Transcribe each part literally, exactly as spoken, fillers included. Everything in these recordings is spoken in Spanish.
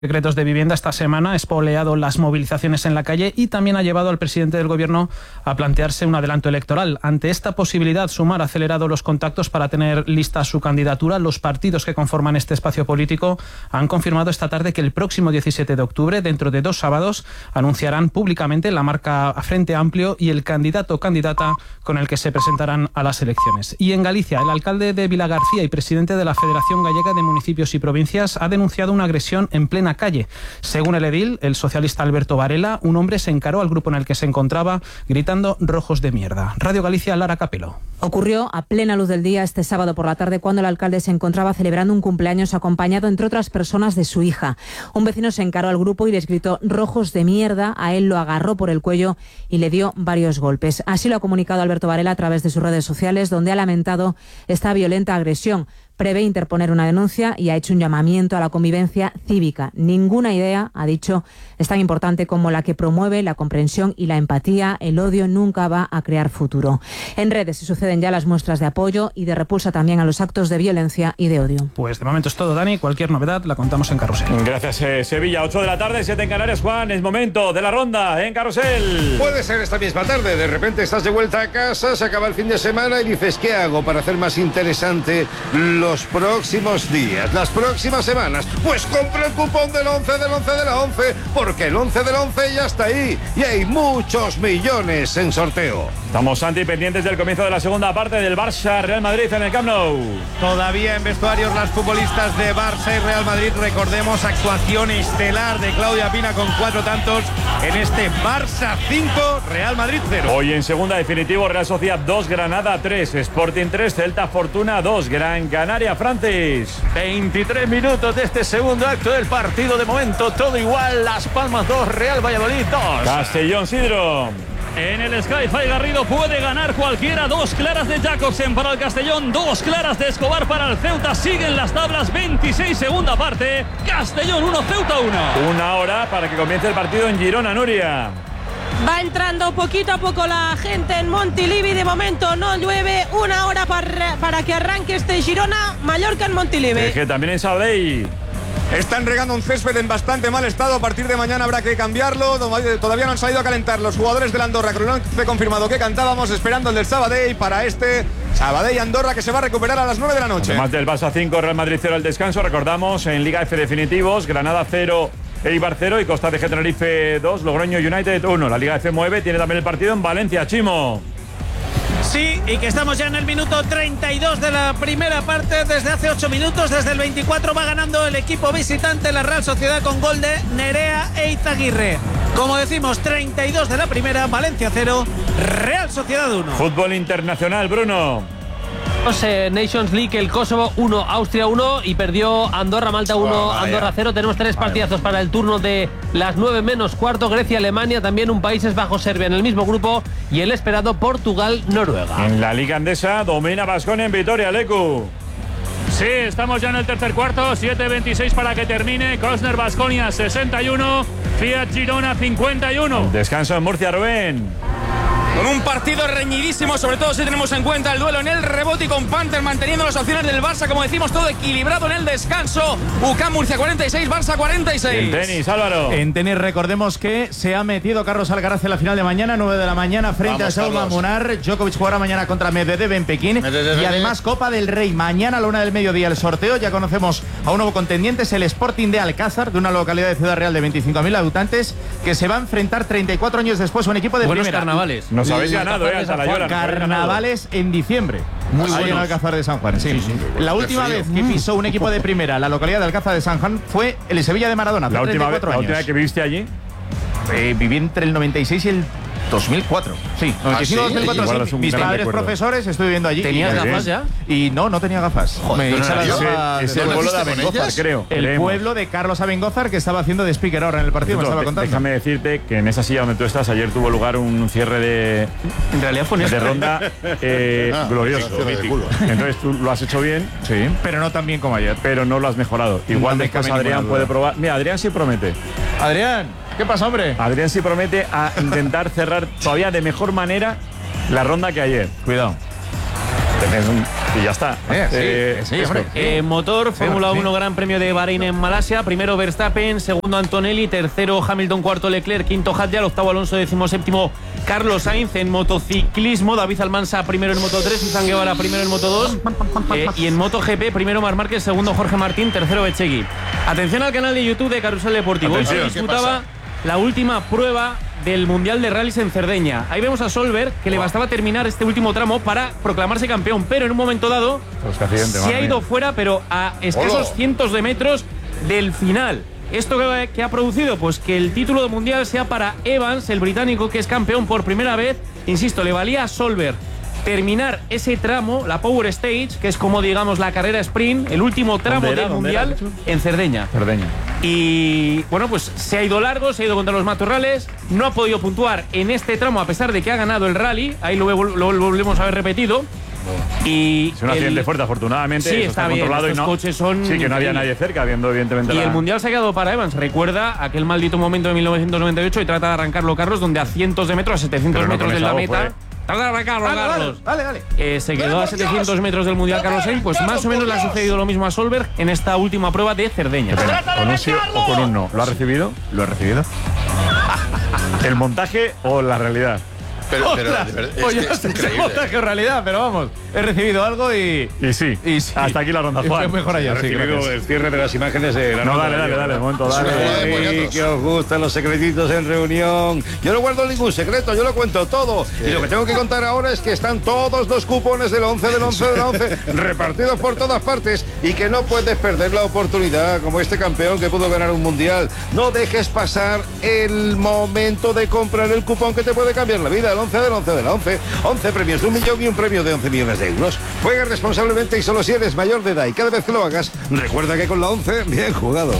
decretos de vivienda esta semana ha espoleado las movilizaciones en la calle y también ha llevado al presidente del gobierno a plantearse un adelanto electoral. Ante esta posibilidad, Sumar ha acelerado los contactos para tener lista su candidatura. Los partidos que conforman este espacio político han confirmado esta tarde que el próximo diecisiete de octubre, dentro de dos sábados, anunciarán públicamente la marca a Frente Amplio y el candidato o candidata con el que se presentarán a las elecciones. Y en Galicia, el alcalde de Vilagarcía y presidente de la Federación Gallega de Municipios y Provincias ha denunciado una agresión en plena calle. Según el edil, el socialista Alberto Varela, un hombre se encaró al grupo en el que se encontraba gritando "rojos de mierda". Radio Galicia, Lara Capelo. Ocurrió a plena luz del día este sábado por la tarde cuando el alcalde se encontraba celebrando un cumpleaños acompañado, entre otras personas, de su hija. Un vecino se encaró al grupo y les gritó "rojos de mierda". A él lo agarró por el cuello y le dio varios golpes. Así lo ha comunicado Alberto Varela a través de sus redes sociales, donde ha lamentado esta violenta agresión. Prevé interponer una denuncia y ha hecho un llamamiento a la convivencia cívica. Ninguna idea, ha dicho, es tan importante como la que promueve la comprensión y la empatía. El odio nunca va a crear futuro. En redes se suceden ya las muestras de apoyo y de repulsa también a los actos de violencia y de odio. Pues de momento es todo, Dani. Cualquier novedad la contamos en Carrusel. Gracias, eh, Sevilla. ocho de la tarde, siete en Canarias. Juan, es momento de la ronda en Carrusel. Puede ser esta misma tarde. De repente estás de vuelta a casa, se acaba el fin de semana y dices, ¿qué hago para hacer más interesante lo los próximos días, las próximas semanas? Pues compra el cupón del once del once de la once, porque el once del once ya está ahí y hay muchos millones en sorteo. Estamos, Santi, pendientes del comienzo de la segunda parte del Barça Real Madrid en el Camp Nou. Todavía en vestuarios las futbolistas de Barça y Real Madrid. Recordemos, actuación estelar de Claudia Pina con cuatro tantos en este Barça cinco, Real Madrid cero. Hoy en segunda, definitivo, Real Sociedad dos, Granada tres, Sporting tres, Celta Fortuna dos, Gran Canaria Francis. veintitrés minutos de este segundo acto del partido. De momento todo igual. Las Palmas dos, Real Valladolid dos. Castellón Sidro. En el Sky-Fi Garrido puede ganar cualquiera. Dos claras de Jacobsen para el Castellón, dos claras de Escobar para el Ceuta. Siguen las tablas, veintiséis segunda parte. Castellón uno, Ceuta uno. Una hora para que comience el partido en Girona, Nuria. Va entrando poquito a poco la gente en Montilivi. De momento no llueve. Una hora para, para que arranque este Girona Mallorca en Montilivi. Es que también en Sabadell están regando un césped en bastante mal estado. A partir de mañana habrá que cambiarlo. Todavía no han salido a calentar los jugadores del Andorra. Con el once confirmado que cantábamos, esperando el del Sabadell para este Sabadell-Andorra, que se va a recuperar a las nueve de la noche. Además del Barça cinco, Real Madrid cero al descanso. Recordamos, en Liga F definitivos, Granada cero, Eibar cero y Costa de Tenerife dos, Logroño United uno. La Liga F mueve, tiene también el partido en Valencia, Chimo. Sí, y que estamos ya en el minuto treinta y dos de la primera parte. Desde hace ocho minutos, desde el veinticuatro, va ganando el equipo visitante, la Real Sociedad, con gol de Nerea e Izaguirre. Como decimos, treinta y dos de la primera, Valencia cero, Real Sociedad uno. Fútbol internacional, Bruno. Nations League, el Kosovo uno, Austria uno y perdió Andorra, Malta uno, oh, Andorra cero. Tenemos tres partidazos para el turno de las nueve menos cuarto. Grecia, Alemania, también un Países Bajos, Serbia en el mismo grupo y el esperado Portugal, Noruega. En la Liga Andesa domina Baskonia en Vitoria, Leku. Sí, estamos ya en el tercer cuarto, siete veintiséis para que termine. Cosner Baskonia sesenta y uno, Fiat Girona cincuenta y uno. Descanso en Murcia, Rubén. Con un partido reñidísimo, sobre todo si tenemos en cuenta el duelo en el rebote y con Panther manteniendo las opciones del Barça, como decimos, todo equilibrado en el descanso. U C A M Murcia cuarenta y seis, Barça cuarenta y seis. En tenis, Álvaro. En tenis, recordemos que se ha metido Carlos Alcaraz en la final de mañana, nueve de la mañana, frente Vamos, a Jaume Munar. Djokovic jugará mañana contra Medvedev en Pekín. Medvedev. Y además Copa del Rey, mañana a la una del mediodía el sorteo. Ya conocemos a un nuevo contendiente, es el Sporting de Alcázar, de una localidad de Ciudad Real de veinticinco mil habitantes, que se va a enfrentar treinta y cuatro años después a un equipo de Buenos primera. carnavales. Nos habéis ganado, eh. Llora, Carnavales en diciembre. Muy bueno en Alcázar de San Juan. Sí. Sí, sí. La última vez que pisó un equipo de primera la localidad de Alcázar de San Juan fue el Sevilla de Maradona. La última vez, la última vez que viviste allí. Eh, viví entre el noventa y seis y el dos mil cuatro. Sí, noventa y cinco, dos mil cuatro. Sí. Mis padres profesores, estoy viviendo allí. ¿Tenías gafas ya? Y no, no tenía gafas. Joder, Me no echa la gafa. Es el pueblo de Abengózar, creo. El creemos. pueblo de Carlos Abengózar, que estaba haciendo de speaker ahora en el partido, me estaba contando. Déjame decirte que en esa silla donde tú estás, ayer tuvo lugar un cierre de, en realidad fue de ronda eh, ah, glorioso. Entonces tú lo has hecho bien. Sí, pero no tan bien como ayer. Pero no lo has mejorado. Igual no después Adrián puede probar. Mira, Adrián sí promete. Adrián, ¿qué pasa, hombre? Adrián sí promete a intentar cerrar todavía de mejor manera la ronda que ayer. Cuidado. Es un Y ya está. Eh, sí, eh, sí, hombre. Eh, motor, Fórmula sí. uno, Gran Premio de Bahrein en Malasia. Primero Verstappen, segundo Antonelli, tercero Hamilton, cuarto Leclerc, quinto Hadjar, octavo Alonso, décimo séptimo Carlos Sainz. En motociclismo, David Almansa primero en Moto tres, Izan Guevara primero en Moto dos. Eh, y en MotoGP, primero Marc Márquez, segundo Jorge Martín, tercero Becegui. Atención al canal de YouTube de Carrusel Deportivo. Hoy se disputaba la última prueba del Mundial de Rallys en Cerdeña. Ahí vemos a Solberg, que le bastaba terminar este último tramo para proclamarse campeón, pero en un momento dado Pues accidente, se ha madre ido mía. fuera, pero a escasos Hola. cientos de metros del final. ¿Esto que, que ha producido? Pues que el título mundial sea para Evans, el británico, que es campeón por primera vez. Insisto, le valía a Solberg terminar ese tramo, la Power Stage, que es como, digamos, la carrera sprint, el último tramo ¿Dónde era? del ¿Dónde mundial, era? en Cerdeña. Cerdeña. Y bueno, pues se ha ido largo, se ha ido contra los matorrales, no ha podido puntuar en este tramo a pesar de que ha ganado el rally. Ahí lo, lo, lo volvemos a ver repetido. Y es un accidente el, fuerte, afortunadamente. Sí, eso está, está bien. controlado Estos y no, coches son sí, que no había increíbles. nadie cerca, viendo evidentemente Y la... el mundial se ha quedado para Evans. Recuerda aquel maldito momento de mil novecientos noventa y ocho y trata de arrancarlo Carlos, donde a cientos de metros, a setecientos Pero no metros con de esa la voz, meta. fue. Trata de arrancarlo, Dale, Carlos. dale, dale. Eh, se quedó a setecientos metros del mundial Carlos Sainz. Pues más o menos le ha sucedido lo mismo a Solberg en esta última prueba de Cerdeña. ¿Con un sí o con un no? ¿Lo ha recibido? ¿Lo ha recibido? ¿El montaje o la realidad? Pero, pero, Ostras, de verdad, es, oye, que no es sé si increíble. montaje o realidad, pero vamos, he recibido algo y... Y sí. Y sí. Hasta aquí la ronda, Y fue Juan. mejor ayer, Ha sí, recibido gracias. el cierre de las imágenes de la No, nota dale, de dale, ayer. dale, un momento, Es una bola de dale. Ay, polletos. que os gustan los secretitos en reunión. Yo no guardo ningún secreto, yo lo cuento todo. Y lo que tengo que contar ahora es que están todos los cupones del once, del once, del once repartidos por todas partes y que no puedes perder la oportunidad como este campeón que pudo ganar un mundial. No dejes pasar el momento de comprar el cupón que te puede cambiar la vida. El once del once del once. once premios de un millón y un premio de once millones de euros. Juega responsablemente y solo si eres mayor de edad. Y cada vez que lo hagas, recuerda que con la once, bien jugado.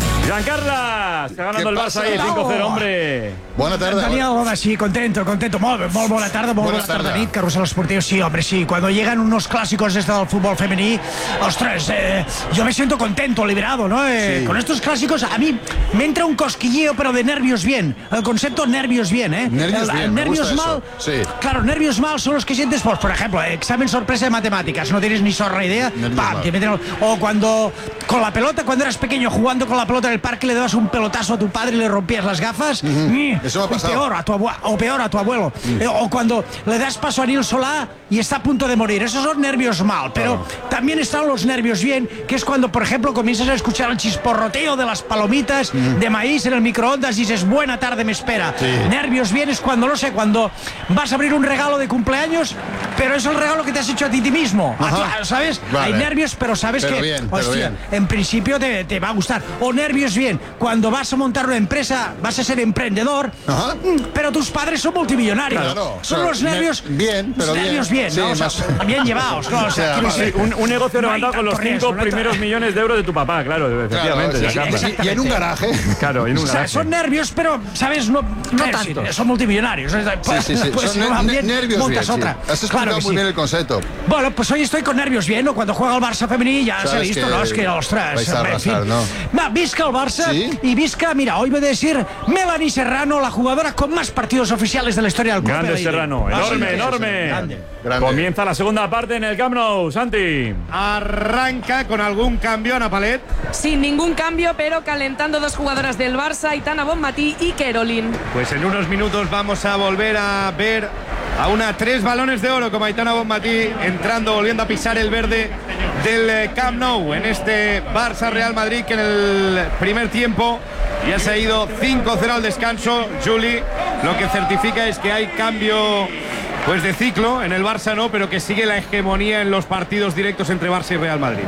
Giancarla, está ganando el Barça pasa? ahí cinco cero, hombre. Bona tarda. Daniel, hola, sí, contento, contento. Molt, bé, molt bona tarda, molt Bona bona tarda, tarda. nit, Carrusel Esportivo. Sí, hombre, sí. Cuando llegan unos clásicos desde el fútbol femení, ostras, eh, yo me siento contento, liberado, ¿no? Eh, Sí. Con estos clásicos a mí me entra un cosquilleo, pero de nervios bien. El concepto nervios bien, ¿eh? Nervios El- bien, me nervios gusta mal. eso. Sí. Claro, nervios mal son los que sientes, pues, por ejemplo, eh, examen sorpresa de matemáticas, no tienes ni zorra idea. Nervios Pam, mal. te meten el- o cuando con la pelota, cuando eras pequeño jugando con la pelota en el parque, le dabas un pelotazo a tu padre y le rompías las gafas. Mm, Eso me ha o pasado. peor, a tu abue- o peor a tu abuelo. Eh, o cuando le das paso a Nil Solá y está a punto de morir. Esos son nervios mal. Pero también están los nervios bien, que es cuando, por ejemplo, comienzas a escuchar el chisporroteo de las palomitas de maíz en el microondas y dices, buena tarde me espera. Sí. Nervios bien es cuando, no sé, cuando vas a abrir un regalo de cumpleaños, pero es el regalo que te has hecho a ti, ti mismo. A Ajá. tu- ¿Sabes? Vale. Hay nervios, pero sabes Pero que, bien, pero hostia, bien. en principio te, te va a gustar. O nervios bien, cuando vas a montar una empresa, vas a ser emprendedor, Ajá. mm, pero tus padres son multimillonarios. Claro, son o sea, los nervios. ne- bien, pero bien. nervios bien, Sí, ¿no? O sea, más- bien llevados, ¿no? O sea, O sea, quiero vale. decir, Sí, un, un negocio no hay levantado con los tanto cinco riesgo, no hay primeros tanto- millones de euros de tu papá, claro, efectivamente. Claro, sí, Giancarla. sí, y en un garaje. Claro, en un O sea, garaje. son nervios, pero, ¿sabes? No, no tanto. Son multimillonarios. Sí, sí, sí. Pues Son si ne- van ne- bien, nervios bien. montas sí. otra. Has explicado Claro que muy sí. bien el concepto. Bueno, pues hoy estoy con nervios bien, ¿no? Cuando juega el Barça femení ya se ha Sabes visto, que ¿no? Es que, ostras, vais a en fin. arrasar, ¿no? Va, visca el Barça ¿Sí? y visca, mira, hoy voy a decir Melanie Serrano, la jugadora con más partidos oficiales de la historia del club. Grande Pereira. Serrano, Ah, enorme, sí, enorme. grande. Grande. Comienza la segunda parte en el Camp Nou, Santi. Arranca con algún cambio, Ana Palet. Sin ningún cambio, pero calentando dos jugadoras del Barça, Aitana Bonmatí y Kerolin. Pues en unos minutos vamos a volver a ver a una tres balones de oro como Aitana Bonmatí entrando, volviendo a pisar el verde del eh, Camp Nou en este Barça Real Madrid, que en el primer tiempo ya se ha ido cinco cero al descanso. Juli, lo que certifica es que hay cambio pues de ciclo en el Barça, no, pero que sigue la hegemonía en los partidos directos entre Barça y Real Madrid.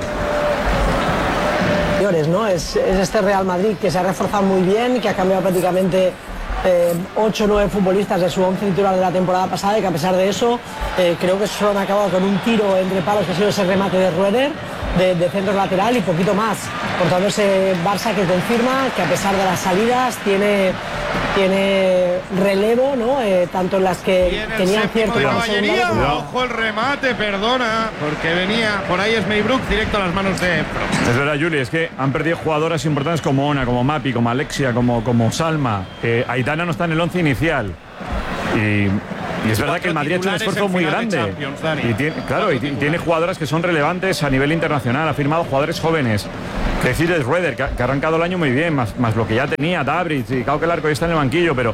¿no? Es, es este Real Madrid que se ha reforzado muy bien, que ha cambiado prácticamente ocho o nueve futbolistas de su once titular de la temporada pasada y que a pesar de eso eh, creo que solo han acabado con un tiro entre palos que ha sido ese remate de Rueder de, de centro lateral y poquito más. Por tanto, ese Barça que confirma que a pesar de las salidas tiene, tiene relevo, ¿no? Eh, tanto en las que tenían cierto... de caballería. Ojo el remate, perdona, porque venía por ahí es Maybrook directo a las manos de Pro. Es verdad, Juli, es que han perdido jugadoras importantes como Ona, como Mapi, como Alexia, como, como Salma. Eh, Aitana no está en el once inicial. Y Y es verdad que el Madrid ha hecho un esfuerzo muy grande. Y tiene, claro, y tiene jugadoras que son relevantes a nivel internacional. Ha firmado jugadores jóvenes. Que decir es Rueder, que ha, que ha arrancado el año muy bien, más, más lo que ya tenía, Dabrich, y claro que el arco ya está en el banquillo, pero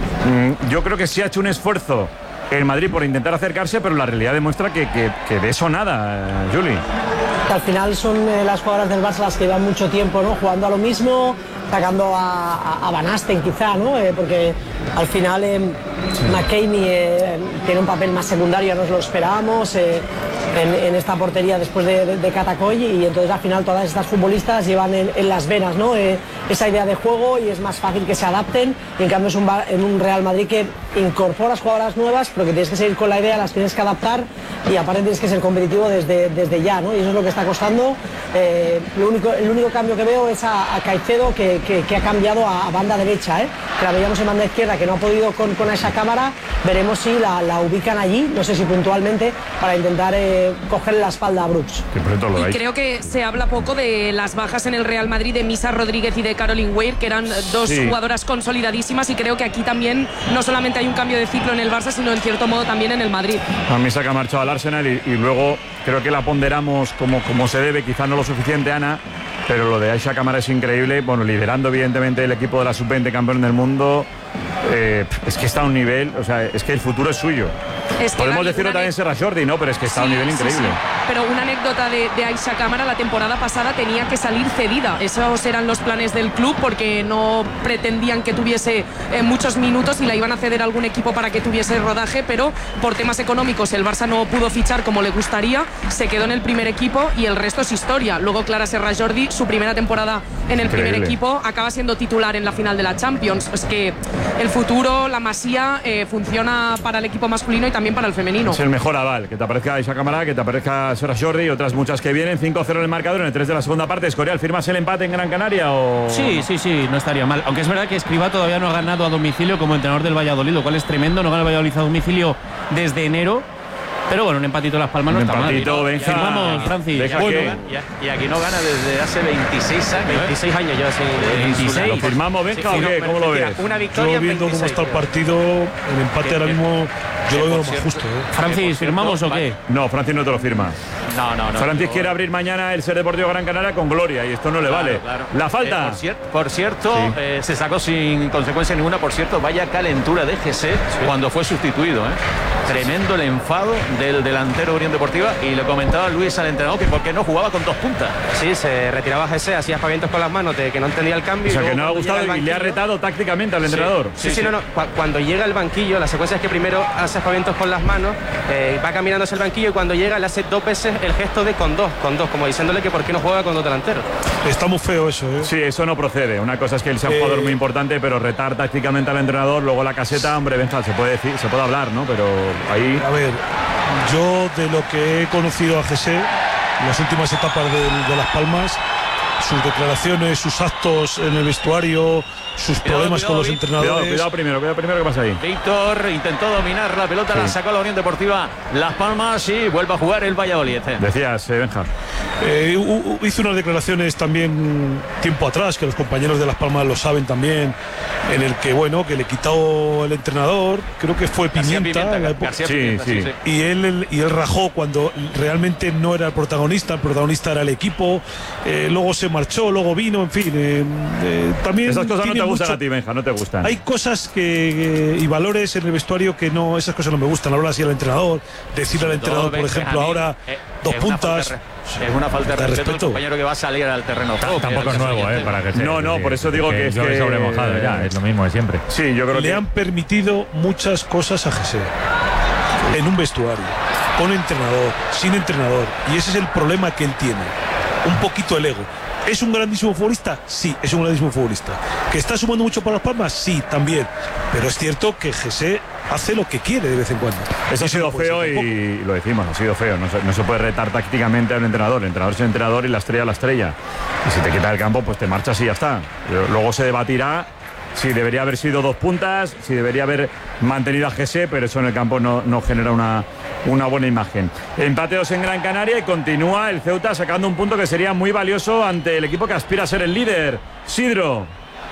mmm, yo creo que sí ha hecho un esfuerzo el Madrid por intentar acercarse, pero la realidad demuestra que, que, que de eso nada, eh, Juli. Al final son eh, las jugadoras del Barça las que llevan mucho tiempo, ¿no?, jugando a lo mismo, sacando a, a, a Van Asten quizá, ¿no? Eh, porque al final eh, McKennie eh, tiene un papel más secundario, no nos lo esperábamos eh, en, en esta portería después de, de, de Catacoy, y entonces al final todas estas futbolistas llevan en, en las venas, ¿no?, eh, esa idea de juego, y es más fácil que se adapten. Y en cambio es un, en un Real Madrid que incorporas jugadoras nuevas, pero que tienes que seguir con la idea, las tienes que adaptar, y aparte tienes que ser competitivo desde, desde ya, ¿no? Y eso es lo que está costando. Eh, lo único, el único cambio que veo es a, a Caicedo, que, que, que ha cambiado a, a banda derecha, ¿eh? Que la veíamos en banda izquierda, que no ha podido con, con esa cámara. Veremos si la, la ubican allí, no sé si puntualmente, para intentar eh, cogerle la espalda a Brooks. Y creo que se habla poco de las bajas en el Real Madrid de Misa Rodríguez y de Caroline Weir, que eran dos sí. jugadoras consolidadísimas, y creo que aquí también no solamente hay un cambio de ciclo en el Barça, sino en cierto modo también en el Madrid. A Misa que ha marchado al Arsenal, y, y luego creo que la ponderamos como, como se debe, quizás no lo suficiente, Ana, pero lo de Aisha Camara es increíble. Bueno, liderando evidentemente el equipo de la sub veinte campeón del mundo. Eh, es que está a un nivel, o sea, es que el futuro es suyo. Es que podemos decirlo también Serra Jordi, ¿no? Pero es que está sí, a un nivel increíble. Sí, sí. Pero una anécdota de, de Aisha Camara: la temporada pasada tenía que salir cedida. Esos eran los planes del club, porque no pretendían que tuviese eh, muchos minutos y la iban a ceder a algún equipo para que tuviese rodaje, pero por temas económicos el Barça no pudo fichar como le gustaría, se quedó en el primer equipo y el resto es historia. Luego Clara Serra Jordi, su primera temporada en el increíble. primer equipo, acaba siendo titular en la final de la Champions. Es que el futuro, la Masía, eh, funciona para el equipo masculino y también para el femenino. Es el mejor aval, que te aparezca Aisha Camara, que te aparezca Serra Jordi y otras muchas que vienen. cinco cero en el marcador en el tres de la segunda parte. Escorial, ¿firmas el empate en Gran Canaria o...? Sí, sí, sí, no estaría mal. Aunque es verdad que Escribá todavía no ha ganado a domicilio como entrenador del Valladolid, lo cual es tremendo. No gana el Valladolid a domicilio desde enero. Pero bueno, un empatito en Las Palmas no está mal. Un empatito, Benja. Firmamos, Francis. Bueno, y, y aquí no gana desde hace veintiséis años. veintiséis años ya, sí. veintiséis. ¿Lo firmamos, Benja, sí, o qué? ¿Cómo lo ves? Una victoria. Yo viendo cómo está el partido, el empate ahora mismo, yo lo veo lo más justo. ¿eh? Francis, ¿firmamos o qué? No, Francis no te lo firma. No, no, no. Francis no, quiere no. abrir mañana el Ser Deportivo Gran Canaria con gloria, y esto no le claro, vale. Claro. La falta. Eh, por, cier por cierto, sí. eh, se sacó sin consecuencia ninguna. Por cierto, vaya calentura de G C sí. cuando fue sustituido. ¿eh? Tremendo el enfado del delantero Unión Deportiva, y le comentaba Luis al entrenador que por qué no jugaba con dos puntas. Sí, se retiraba G C, hacía espavientos con las manos de que no entendía el cambio. O sea, y que no le ha gustado y banquillo, le ha retado tácticamente al sí. entrenador. Sí, sí, sí, sí, no, no. Cuando llega al banquillo, la secuencia es que primero hace espavientos con las manos, eh, va caminando hacia el banquillo, y cuando llega le hace dos veces el gesto de con dos, con dos, como diciéndole que por qué no juega con dos delanteros. Está muy feo eso, ¿eh? Sí, eso no procede. Una cosa es que él sea un eh... jugador muy importante, pero retar tácticamente al entrenador, luego la caseta, hombre, venga, se puede decir, se puede hablar, ¿no? Pero ahí... A ver, yo de lo que he conocido a G C en las últimas etapas de, de Las Palmas, sus declaraciones, sus actos en el vestuario, sus cuidado, problemas cuidado, con los Vic. entrenadores. Cuidado, cuidado primero, cuidado primero, ¿qué pasa ahí? Víctor intentó dominar la pelota, sí. la sacó la Unión Deportiva Las Palmas y vuelve a jugar el Valladolid. Decías, eh, Benja. Eh, hizo unas declaraciones también tiempo atrás, que los compañeros de Las Palmas lo saben también, en el que, bueno, que le quitó el entrenador, creo que fue Pimienta, Pimienta en la época. Sí, Pimienta, sí. sí. Y él, él, y él rajó cuando realmente no era el protagonista, el protagonista era el equipo, eh, luego se marchó, luego vino, en fin. Eh, eh, también esas cosas no te gustan mucho... a ti, Benja, no te gustan. Hay cosas que, y valores en el vestuario que no, esas cosas no me gustan. Hablar así al entrenador, decirle al entrenador, por ejemplo, ahora eh, dos puntas. Es una falta de, de respeto, respeto. compañero que va a salir al terreno. T Tampoco es nuevo, eh, para que sea. No, no, por eso digo que, que es que sobre mojado ya, es lo mismo de siempre. Sí, yo creo Le que... han permitido muchas cosas a G C en un vestuario, con entrenador, sin entrenador, y ese es el problema que él tiene. Un poquito el ego. ¿Es un grandísimo futbolista? Sí, es un grandísimo futbolista. ¿Que está sumando mucho para Las Palmas? Sí, también. Pero es cierto que G C hace lo que quiere de vez en cuando. Eso ha sido feo y lo decimos, ha sido feo. No se, no se puede retar tácticamente al entrenador. El entrenador es el entrenador y la estrella la estrella. Y si te quita el campo, pues te marchas y ya está. Luego se debatirá si debería haber sido dos puntas, si debería haber mantenido a G C, pero eso en el campo no, no genera una, una buena imagen. Empate dos en Gran Canaria y continúa el Ceuta sacando un punto que sería muy valioso ante el equipo que aspira a ser el líder. Sidro.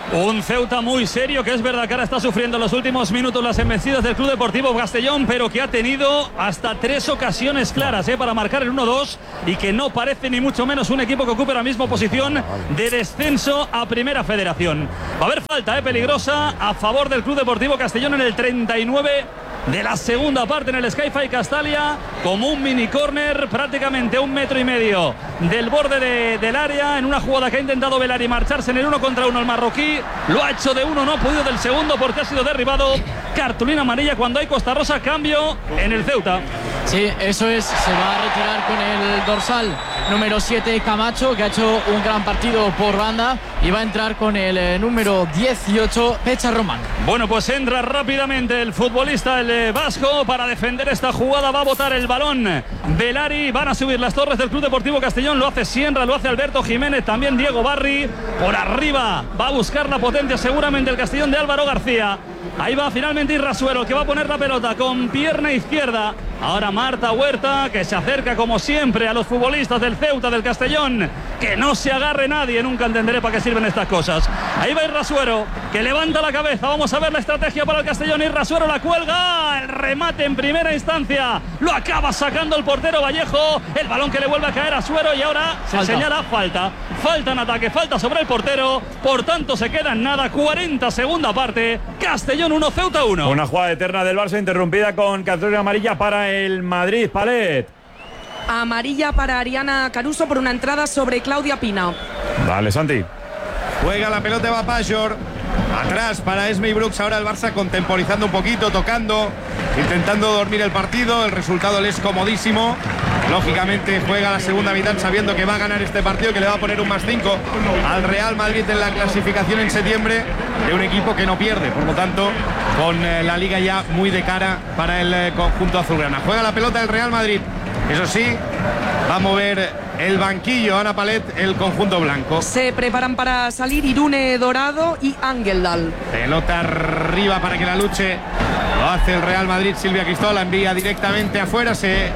Un Ceuta muy serio, que es verdad que ahora está sufriendo en los últimos minutos las embestidas del Club Deportivo Castellón, pero que ha tenido hasta tres ocasiones claras eh, para marcar el uno dos y que no parece ni mucho menos un equipo que ocupe la misma posición de descenso a Primera Federación. Va a haber falta eh, peligrosa a favor del Club Deportivo Castellón en el treinta y nueve de la segunda parte en el Sky-Fi Castalia, como un mini córner prácticamente a un metro y medio del borde de, del área, en una jugada que ha intentado Belari marcharse en el uno contra uno el marroquí, lo ha hecho de uno, no ha podido del segundo porque ha sido derribado. Cartulina amarilla cuando hay Costa Rosa, cambio en el Ceuta. Sí, eso es, se va a retirar con el dorsal número siete Camacho, que ha hecho un gran partido por banda, y va a entrar con el eh, número dieciocho Pecha Román. Bueno, pues entra rápidamente el futbolista el eh, vasco para defender esta jugada, va a botar el balón Belari, van a subir las torres del Club Deportivo Castellón, lo hace Sienra, lo hace Alberto Jiménez, también Diego Barri, por arriba va a buscar la potencia seguramente el Castellón de Álvaro García. Ahí va finalmente Irrasuero, que va a poner la pelota con pierna izquierda. Ahora Marta Huerta, que se acerca como siempre a los futbolistas del Ceuta, del Castellón. Que no se agarre nadie, nunca entenderé para qué sirven estas cosas. Ahí va Irrasuero, que levanta la cabeza. Vamos a ver la estrategia para el Castellón. Irrasuero la cuelga, el remate en primera instancia. Lo acaba sacando el portero Vallejo. El balón que le vuelve a caer a Suero y ahora se Falta. señala falta. Falta en ataque, falta sobre el portero. Por tanto se queda en nada, cuarenta segunda parte. Castellón uno, Ceuta uno. Una jugada eterna del Barça interrumpida con cartulina amarilla para el Madrid. Palet. Amarilla para Ariana Caruso por una entrada sobre Claudia Pina. Vale, Santi. Juega la pelota, va Pajor. Atrás para Esme y Brooks. Ahora el Barça contemporizando un poquito, tocando, intentando dormir el partido. El resultado le es comodísimo. Lógicamente juega la segunda mitad sabiendo que va a ganar este partido, que le va a poner un más cinco al Real Madrid en la clasificación en septiembre, de un equipo que no pierde. Por lo tanto, con eh, la liga ya muy de cara para el eh, conjunto azulgrana. Juega la pelota el Real Madrid. Eso sí, va a mover el banquillo Ana Palet, el conjunto blanco. Se preparan para salir Irune Dorado y Angeldal. Pelota arriba para que la luche. Lo hace el Real Madrid. Silvia Cristóbal la envía directamente afuera. Se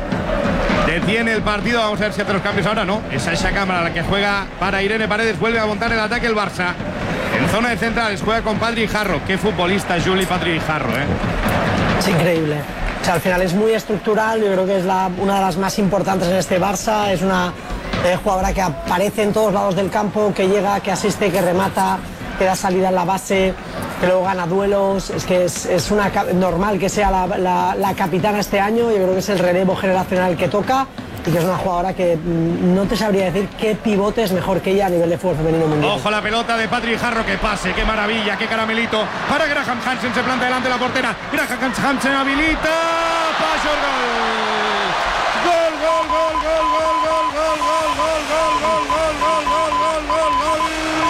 detiene el partido. Vamos a ver si hace los cambios ahora. No, es esa cámara la que juega para Irene Paredes. Vuelve a montar el ataque el Barça. En zona de centrales juega con Patri Jarro. Qué futbolista Juli Patri Jarro, ¿eh? Es increíble. O sea, al final es muy estructural, yo creo que es la, una de las más importantes en este Barça, es una eh, jugadora que aparece en todos lados del campo, que llega, que asiste, que remata, que da salida en la base, que luego gana duelos. Es que es, es una, normal que sea la, la, la capitana este año, yo creo que es el relevo generacional que toca y que es una jugadora que mm, no te sabría decir qué pivote es mejor que ella a nivel de fútbol femenino mundial. Ojo la pelota de Patrick Jarro, que pase, qué maravilla, qué caramelito para Graham Hansen, se planta delante de la portera, Graham Hansen habilita, Pajor, gol, gol, gol, gol, gol, gol, gol, gol, gol, gol, gol, gol, gol, gol, gol, gol, gol,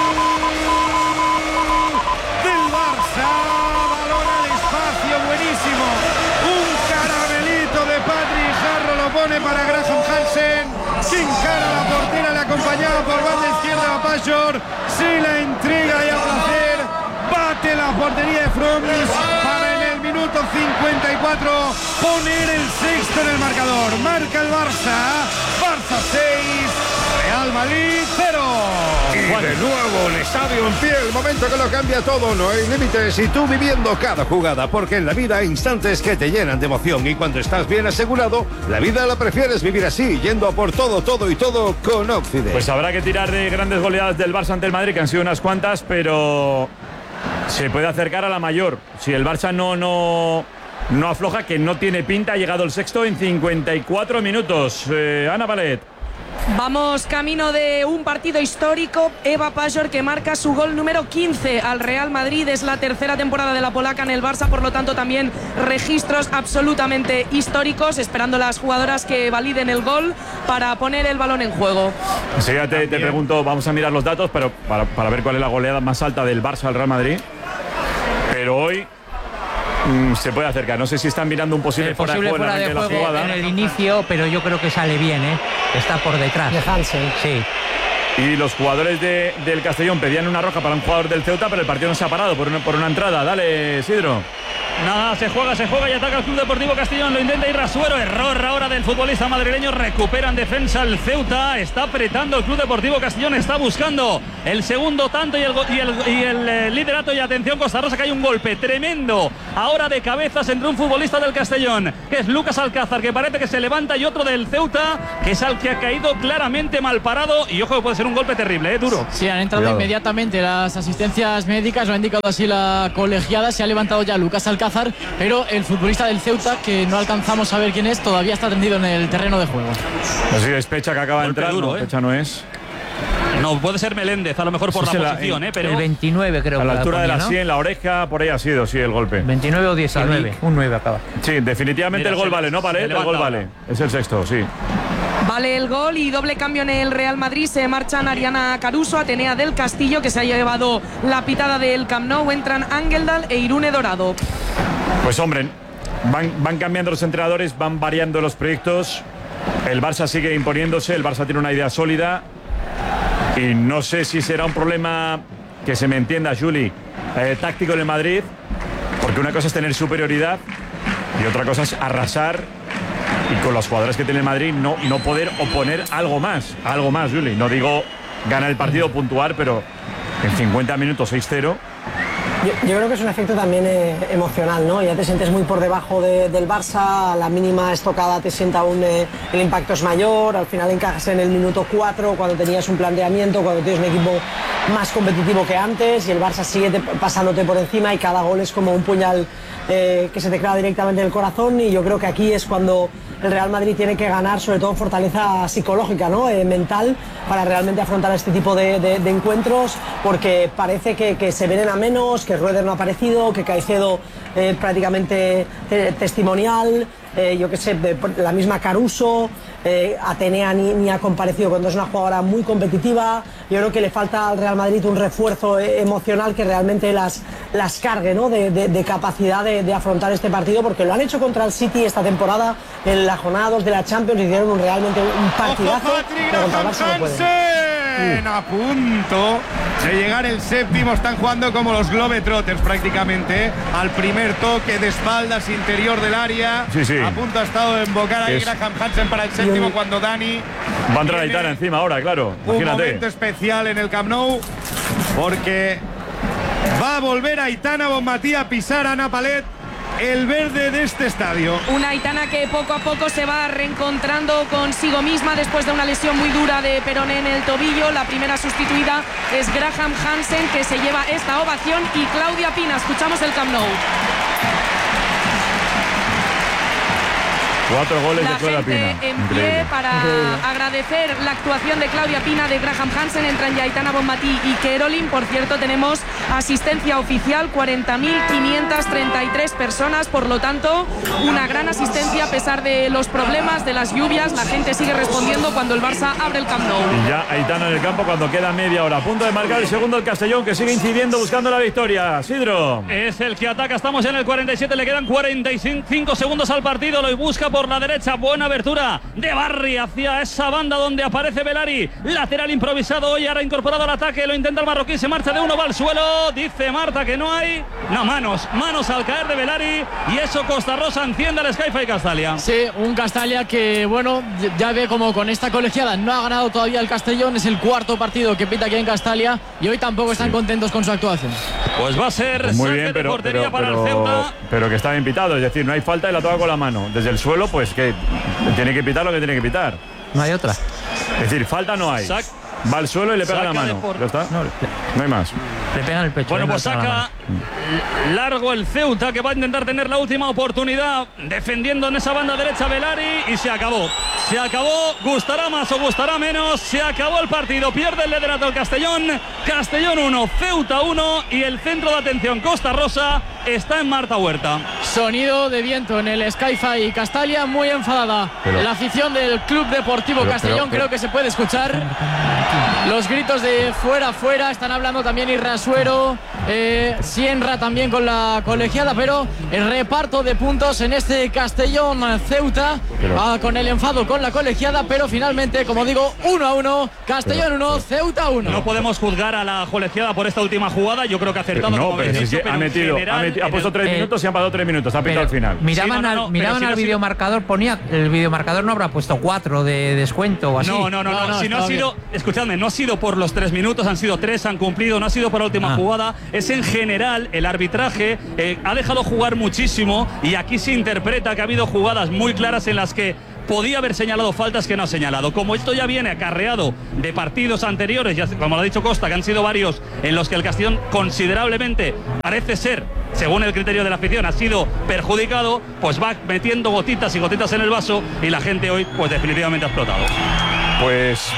del Barça, balón al espacio, buenísimo, un caramelito de Patrick Jarro, lo pone para Graham Hansen, sin cara a la portera, le acompañaba por banda izquierda a Pajor, se la entrega y a placer, bate la portería de Froms para en el minuto cincuenta y cuatro poner el sexto en el marcador. Marca el Barça, Barça seis, Real Madrid cero. Y de nuevo el estadio en pie, el momento que lo cambia todo, no hay límites y tú viviendo cada jugada, porque en la vida hay instantes que te llenan de emoción y cuando estás bien asegurado, la vida la prefieres vivir así, yendo a por todo, todo y todo con Occident. Pues habrá que tirar de grandes goleadas del Barça ante el Madrid, que han sido unas cuantas, pero se puede acercar a la mayor. Si el Barça no, no, no afloja, que no tiene pinta, ha llegado el sexto en cincuenta y cuatro minutos. Eh, Ana Palet. Vamos camino de un partido histórico. Eva Pajor, que marca su gol número quince al Real Madrid. Es la tercera temporada de la polaca en el Barça, por lo tanto también registros absolutamente históricos, esperando las jugadoras que validen el gol para poner el balón en juego. Enseguida te, te pregunto, vamos a mirar los datos, pero para, para ver cuál es la goleada más alta del Barça al Real Madrid. Pero hoy Mm, se puede acercar. No sé si están mirando un posible, el posible fuera de juego, fuera de juego en el inicio, pero yo creo que sale bien, ¿eh? Está por detrás. De Hansen. Sí. Y los jugadores de, del Castellón pedían una roja para un jugador del Ceuta, pero el partido no se ha parado por una, por una entrada. Dale, Isidro. Nada, se juega, se juega y ataca el Club Deportivo Castellón. Lo intenta ir Rasuero. Error ahora del futbolista madrileño. Recuperan defensa el Ceuta. Está apretando el Club Deportivo Castellón. Está buscando el segundo tanto y el, y el, y el eh, liderato. Y atención, Costa Rosa, que hay un golpe tremendo ahora de cabezas entre un futbolista del Castellón, que es Lucas Alcázar, que parece que se levanta, y otro del Ceuta, que es al que ha caído claramente mal parado. Y ojo, que puede ser un golpe terrible, ¿eh? Duro. Sí, han entrado Cuidado. inmediatamente las asistencias médicas. Lo ha indicado así la colegiada. Se ha levantado ya Lucas Alcázar, pero el futbolista del Ceuta, que no alcanzamos a ver quién es, todavía está tendido en el terreno de juego. Así es, Pecha, que acaba de entrar. Duro, no, ¿eh? Pecha no es. No, puede ser Meléndez, a lo mejor por sí, la posición, la, ¿eh? Pero el veintinueve, creo. A la que altura la ponía, de la ¿no? sien, la oreja, por ahí ha sido, sí, el golpe. veintinueve o diecinueve. Un nueve acaba. Sí, definitivamente Mira, el gol se, vale, ¿no, vale? El gol vale. Es el sexto, sí. Vale el gol y doble cambio en el Real Madrid. Se marchan Ariana Caruso, Atenea del Castillo, que se ha llevado la pitada del Camp Nou. Entran Angeldal e Irune Dorado. Pues hombre, van, van cambiando los entrenadores, van variando los proyectos. El Barça sigue imponiéndose, el Barça tiene una idea sólida. Y no sé si será un problema, que se me entienda, Juli, eh, táctico en el Madrid, porque una cosa es tener superioridad y otra cosa es arrasar, y con los jugadores que tiene el Madrid no, no poder oponer algo más, algo más, Juli. No digo ganar el partido, puntuar, pero en cincuenta minutos seis cero. Yo, yo creo que es un efecto también eh, emocional, ¿no? Ya te sientes muy por debajo de, del Barça, a la mínima estocada te sienta aún eh, el impacto es mayor, al final encajas en el minuto cuatro cuando tenías un planteamiento, cuando tienes un equipo más competitivo que antes, y el Barça sigue te, pasándote por encima, y cada gol es como un puñal eh, que se te clava directamente en el corazón. Y yo creo que aquí es cuando el Real Madrid tiene que ganar, sobre todo fortaleza psicológica, ¿no? eh, mental, para realmente afrontar este tipo de, de, de encuentros, porque parece que, que se vienen a menos, que Rueder no ha aparecido, que Caicedo eh, prácticamente eh, testimonial, eh, yo qué sé, de, la misma Caruso, eh, Atenea ni, ni ha comparecido cuando es una jugadora muy competitiva. Yo creo que le falta al Real Madrid un refuerzo eh, emocional que realmente las, las cargue, ¿no? de, de, de capacidad de, de afrontar este partido, porque lo han hecho contra el City esta temporada, en la jornada dos de la Champions, hicieron un, realmente un partidazo. ¡Ojo, pero contra el Barça no pueden. A punto de llegar el séptimo, están jugando como los Globetrotters prácticamente, al primer toque de espaldas interior del área. Sí, sí. A punto ha estado de embocar ahí Es... Graham Hansen para el séptimo, un... cuando Dani va a entrar Aitana encima ahora, claro. Un Imagínate. momento especial en el Camp Nou, porque va a volver Aitana Bonmatí a pisar a Ana Palet el verde de este estadio. Una Aitana que poco a poco se va reencontrando consigo misma después de una lesión muy dura de peroné en el tobillo. La primera sustituida es Graham Hansen, que se lleva esta ovación, y Claudia Pina. Escuchamos el Camp Nou. Cuatro goles la de Claudia gente Pina. en Increíble. pie para agradecer la actuación de Claudia Pina, de Graham Hansen. Entran ya Aitana Bonmatí y Kerolin. Por cierto, tenemos asistencia oficial, cuarenta mil quinientas treinta y tres personas, por lo tanto una gran asistencia a pesar de los problemas, de las lluvias. La gente sigue respondiendo cuando el Barça abre el Camp Nou. Y ya Aitana en el campo cuando queda media hora. A punto de marcar el segundo el Castellón, que sigue incidiendo buscando la victoria. Sidro. Es el que ataca, estamos en el cuarenta y siete, le quedan cuarenta y cinco segundos al partido. Lo busca por la derecha, buena abertura de Barry hacia esa banda donde aparece Belari. Lateral improvisado hoy, ahora incorporado al ataque. Lo intenta el marroquí, se marcha de uno, va al suelo. Dice Marta que no hay. No, manos, manos al caer de Belari. Y eso Costa Rosa enciende al Sky-Fi Castalia. Sí, un Castalia que, bueno, ya ve como con esta colegiada no ha ganado todavía el Castellón. Es el cuarto partido que pita aquí en Castalia y hoy tampoco están sí. contentos con su actuación. Pues va a ser pues muy saque bien, de pero, portería pero, para pero, el Ceuta. Pero que está bien pitado, es decir, no hay falta y la toca con la mano. Desde el suelo, pues que tiene que pitar lo que tiene que pitar. No hay otra. Es decir, falta no hay. Sac Va al suelo y le pega saca la mano. Por... ¿Ya está? No, no hay más. Le pega en el pecho. Bueno, pues no saca largo el Ceuta, que va a intentar tener la última oportunidad defendiendo en esa banda derecha Belari, y se acabó. Se acabó, gustará más o gustará menos, se acabó el partido, pierde el liderato el Castellón. Castellón uno, Ceuta uno, y el centro de atención Costa Rosa está en Marta Huerta. Sonido de viento en el Sky-Fi Castalia, muy enfadada pero, la afición del Club Deportivo pero, Castellón, pero, pero, creo que se puede escuchar los gritos de fuera, fuera. Están hablando también Irrasuero, eh, Sienra también con la colegiada, pero el reparto de puntos en este Castellón-Ceuta, ah, con el enfado con la colegiada, pero finalmente, como digo, uno a uno, Castellón uno, Ceuta uno. No podemos juzgar a la colegiada por esta última jugada, yo creo que ha acertado. No, como pero habéis es dicho, que ha pero en metido, general, ha, metido, ha en puesto el- tres eh, minutos y han pasado tres minutos, ha pitado al final. Miraban Sí, no, no, al, no, miraban pero si al no ha sido- videomarcador, ponía el videomarcador no habrá puesto cuatro de descuento o así. No, no, no, no, si no ha sido, escuchadme, no ha sido por los tres minutos, han sido tres, han cumplido, no ha sido por la última Ah. jugada, es en general el arbitraje, eh, ha dejado jugar muchísimo y aquí se interpreta que ha habido jugadas muy claras en las que podía haber señalado faltas que no ha señalado. Como esto ya viene acarreado de partidos anteriores, ya, como lo ha dicho Costa, que han sido varios en los que el Castellón considerablemente parece ser, según el criterio de la afición, ha sido perjudicado, pues va metiendo gotitas y gotitas en el vaso y la gente hoy pues definitivamente ha explotado. Pues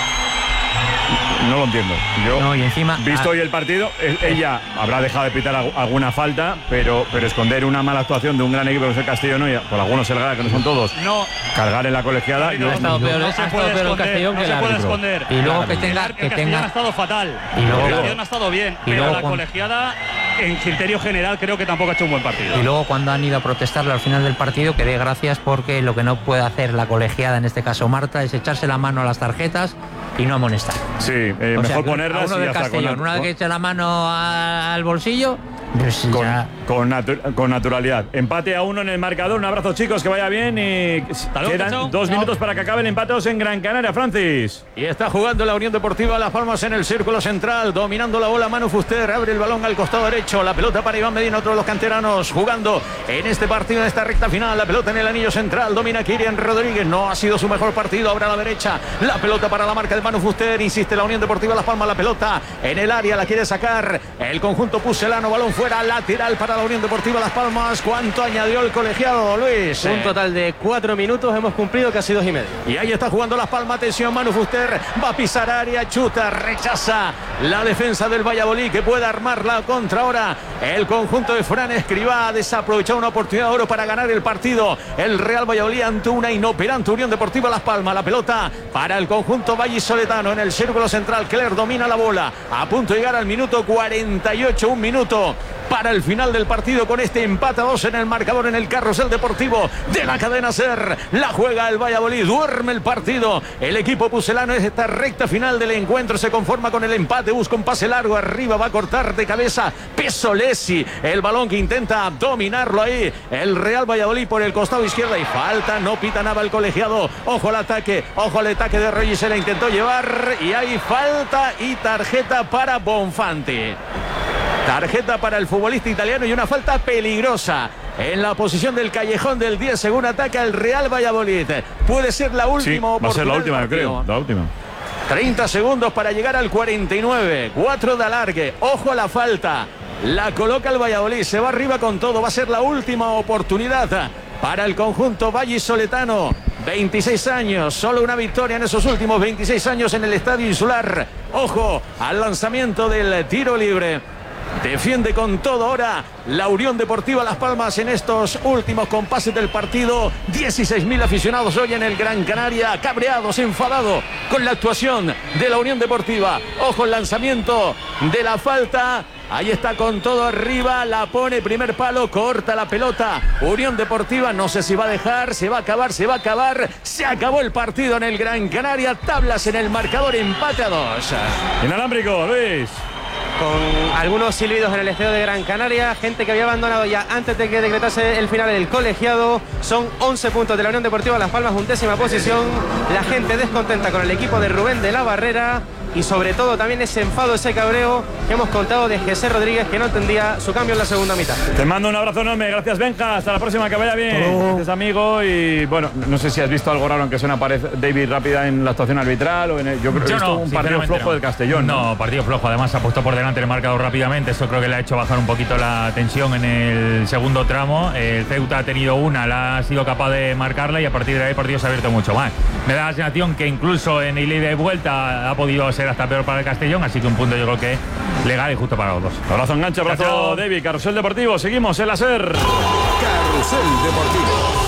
no lo entiendo. Yo, No, y encima- visto ah. hoy el partido, e- ella habrá dejado de pitar algu- alguna falta, pero, pero esconder una mala actuación de un gran equipo que es el Castellón, y por algunos el Gala, que no son todos, No. cargar en la colegiada. No yo- ha estado peor, no se puede esconder, no se puede esconder. Y luego que El- tenga- el que Castellón tenga- ha estado fatal. Y luego- el Castellón ha estado bien, y pero luego la cuan- colegiada, en criterio general, creo que tampoco ha hecho un buen partido. Y luego cuando han ido a protestarle al final del partido, que dé gracias porque lo que no puede hacer la colegiada, en este caso Marta, es echarse la mano a las tarjetas y no amonestar. Sí, eh, O sea, mejor que ponerlas a uno y del hasta con Castellón, nat- una vez que eche la mano a- al bolsillo, pues con, ya- con, natu- con naturalidad. Empate a uno en el marcador. Un abrazo, chicos, que vaya bien. Y luego, quedan chao. dos Chao. minutos para que acabe el empate dos en Gran Canaria, Francis. Y está jugando la Unión Deportiva Las Palmas en el círculo central, dominando la bola Manu Fuster, abre el balón al costado derecho, la pelota para Iván Medina, otro de los canteranos jugando en este partido, en esta recta final, la pelota en el anillo central, domina Kirian Rodríguez, no ha sido su mejor partido, ahora a la derecha, la pelota para la marca de Manu Fuster, insiste la Unión Deportiva Las Palmas, la pelota en el área, la quiere sacar el conjunto pucelano, balón fuera, lateral para la Unión Deportiva Las Palmas. ¿Cuánto añadió el colegiado, Luis? Un total de cuatro minutos, hemos cumplido casi dos y medio. Y ahí está jugando Las Palmas, atención, Manu Fuster va a pisar área, chuta, rechaza la defensa del Valladolid que puede armar la contra ahora. El conjunto de Fran Escribá ha desaprovechado una oportunidad de oro para ganar el partido. El Real Valladolid ante una inoperante Unión Deportiva Las Palmas. La pelota para el conjunto vallisoletano en el círculo central. Keller domina la bola a punto de llegar al minuto cuarenta y ocho, un minuto para el final del partido con este empate a dos en el marcador en el carrusel deportivo de la cadena SER. La juega el Valladolid, duerme el partido. El equipo pucelano es esta recta final del encuentro, se conforma con el empate, busca un pase largo arriba, va a cortar de cabeza Pesolesi, el balón que intenta dominarlo ahí el Real Valladolid por el costado izquierdo y falta, no pita nada el colegiado. Ojo al ataque, ojo al ataque de Reyes, se la intentó llevar y hay falta y tarjeta para Bonfanti. Tarjeta para el futbolista italiano y una falta peligrosa en la posición del callejón del diez, según ataca el Real Valladolid. Puede ser la última Sí, va a oportunidad ser la del última, yo partido. creo. La última. treinta segundos para llegar al cuarenta y nueve. cuatro de alargue. Ojo a la falta. La coloca el Valladolid. Se va arriba con todo. Va a ser la última oportunidad para el conjunto vallisoletano. veintiséis años. Solo una victoria en esos últimos veintiséis años en el Estadio Insular. Ojo al lanzamiento del tiro libre. Defiende con todo ahora la Unión Deportiva Las Palmas en estos últimos compases del partido. dieciséis mil aficionados hoy en el Gran Canaria, cabreados, enfadados con la actuación de la Unión Deportiva. Ojo el lanzamiento de la falta. Ahí está con todo arriba, la pone primer palo, corta la pelota. Unión Deportiva, no sé si va a dejar, se va a acabar, se va a acabar. Se acabó el partido en el Gran Canaria. Tablas en el marcador, empate a dos. Inalámbrico, Luis. Con algunos silbidos en el estadio de Gran Canaria, gente que había abandonado ya antes de que decretase el final del colegiado. Son once puntos de la Unión Deportiva Las Palmas, undécima posición. La gente descontenta con el equipo de Rubén de la Barrera y sobre todo también ese enfado, ese cabreo que hemos contado de José Rodríguez, que no entendía su cambio en la segunda mitad. Te mando un abrazo enorme, gracias Benja, hasta la próxima, que vaya bien. Gracias amigo y bueno, no sé si has visto algo raro aunque sea una pared David rápida en la actuación arbitral o en el, yo creo que Yo he visto no, un partido sinceramente flojo no. del Castellón. ¿no? No, partido flojo, además ha puesto por delante el marcador rápidamente, eso creo que le ha hecho bajar un poquito la tensión en el segundo tramo. El Ceuta ha tenido una, la ha sido capaz de marcarla y a partir de ahí el partido se ha abierto mucho más. Me da la sensación que incluso en el ida y vuelta ha podido ser hasta peor para el Castellón, así que un punto yo creo que legal y justo para los dos. Abrazo enganche, abrazo Chao, chao. David, Carrusel Deportivo, seguimos en la SER. Carrusel Deportivo.